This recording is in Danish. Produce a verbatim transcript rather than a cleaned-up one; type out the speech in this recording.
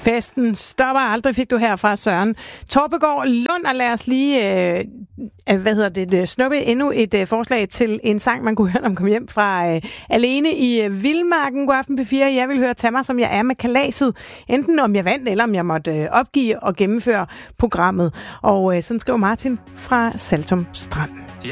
Festen stopper aldrig, fik du her fra Søren Torpegaard Lund, og lad os lige øh, hvad hedder det, snuppe endnu et øh, forslag til en sang, man kunne høre, når man kom hjem fra øh, Alene i øh, Vildmarken. God aften P fire. Jeg vil høre Tag mig, som jeg er med kalaset. Enten om jeg vandt, eller om jeg måtte øh, opgive og gennemføre programmet. Og øh, sådan skriver Martin fra Saltum Strand.